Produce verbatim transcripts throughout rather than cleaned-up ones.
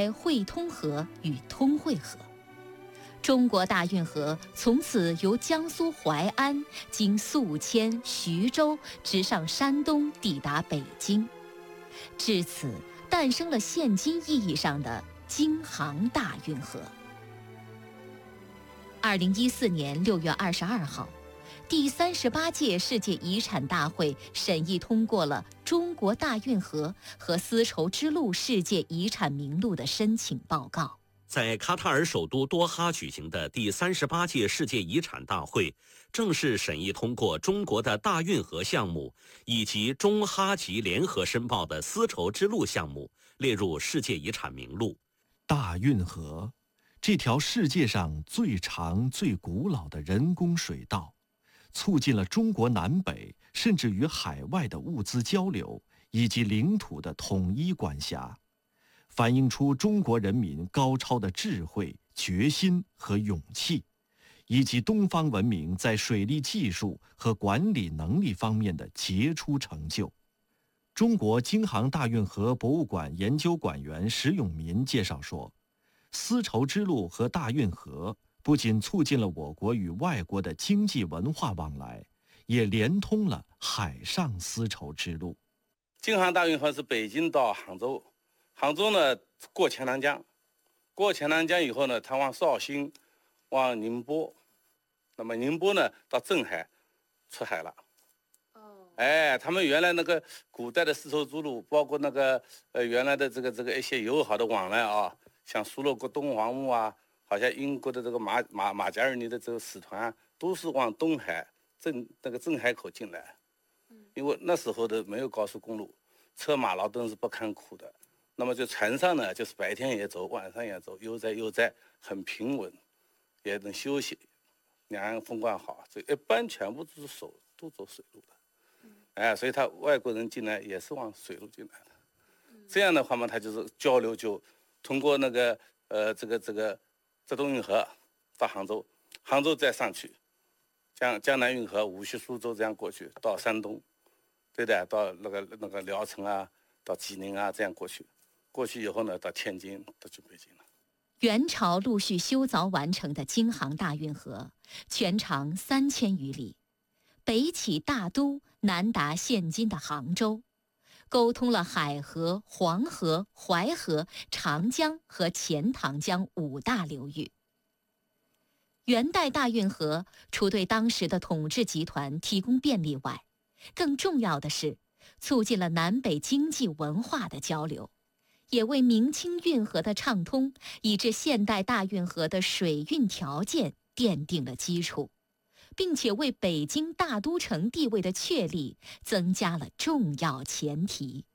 开汇通河与通惠河。中国大运河从此由江苏淮安经宿迁、徐州，直上山东，抵达北京。至此，诞生了现今意义上的京杭大运河。二零一四年六月二十二号，第三十八届世界遗产大会审议通过了中国大运河和丝绸之路世界遗产名录的申请报告。 在卡塔尔首都多哈举行的第三十八届世界遗产大会，正式审议通过中国的大运河项目以及中哈吉联合申报的丝绸之路项目列入世界遗产名录。 大运河，这条世界上最长、最古老的人工水道，促进了中国南北甚至与海外的物资交流以及领土的统一管辖，反映出中国人民高超的智慧、决心和勇气，以及东方文明在水利技术和管理能力方面的杰出成就。中国京杭大运河博物馆研究馆员石永民介绍说，丝绸之路和大运河不仅促进了我国与外国的经济文化往来，也连通了海上丝绸之路。 京杭大运河是北京到杭州，杭州呢过钱塘江，过钱塘江以后呢，它往绍兴，往宁波，那么宁波呢到镇海，出海了。哦，哎，他们原来那个古代的丝绸之路，包括那个呃原来的这个这个一些友好的往来啊，像苏勒国敦煌墓啊，好像英国的这个马马马加尔尼的这个使团，都是往东海镇那个镇海口进来。因为那时候的没有高速公路，车马劳顿是不堪苦的。那么在船上呢，就是白天也走，晚上也走，悠哉悠哉，很平稳，也能休息。两岸风光好，所以一般全部都是走都走水路的。哎，所以他外国人进来也是往水路进来的。这样的话嘛，他就是交流就通过那个呃这个这个浙东运河到杭州，杭州再上去，江江南运河、无锡、苏州这样过去到山东，对的，到那个那个聊城啊，到济宁啊这样过去。过去以后呢，到天津，到去北京了。 元朝陆续修凿完成的京杭大运河，全长三千余里，北起大都，南达现今的杭州，沟通了海河、黄河、淮河、长江和钱塘江五大流域。元代大运河除对当时的统治集团提供便利外，更重要的是促进了南北经济文化的交流，也为明清运河的畅通以至现代大运河的水运条件奠定了基础，并且为北京大都城地位的确立增加了重要前提。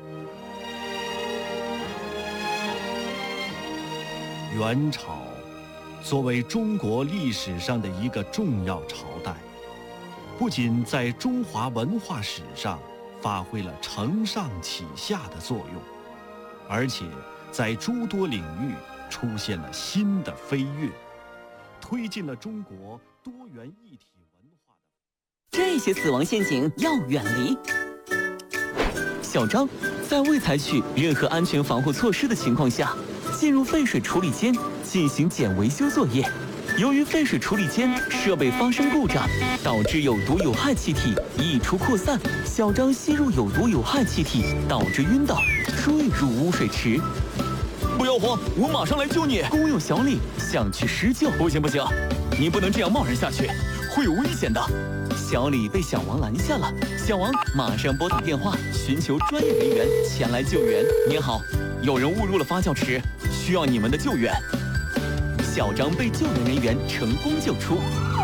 元朝作为中国历史上的一个重要朝代，不仅在中华文化史上发挥了承上启下的作用，而且在诸多领域出现了新的飞跃，推进了中国多元一体文化的。 这些死亡陷阱要远离。小张在未采取任何安全防护措施的情况下，进入废水处理间进行简维修作业。由于废水处理间设备发生故障，导致有毒有害气体溢出扩散，小张吸入有毒有害气体，导致晕倒，坠入污水池。不要慌，我马上来救你。工友小李想去施救，不行不行，你不能这样贸然下去，会有危险的。小李被小王拦下了，小王马上拨打电话寻求专业人员前来救援。您好，有人误入了发酵池，需要你们的救援。小张被救援人员成功救出。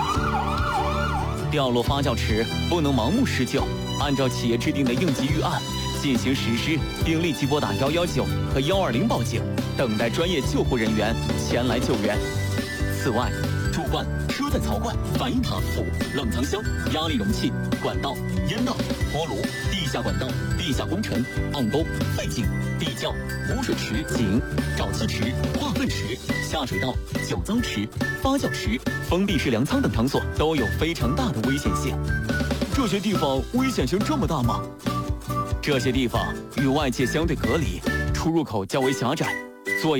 掉落发酵池不能盲目施救，按照企业制定的应急预案进行实施，并立即拨打一一九和一二零报警，等待专业救护人员前来救援。此外，主管、车载槽罐、反应塔、釜、冷藏箱、压力容器、管道、烟道、锅炉、地下管道、地下工程、暗沟、废井、地窖、污水池、井、沼气池、化粪池、下水道、酒糟池、发酵池、封闭式粮仓等场所都有非常大的危险性。这些地方危险性这么大吗？这些地方与外界相对隔离，出入口较为狭窄，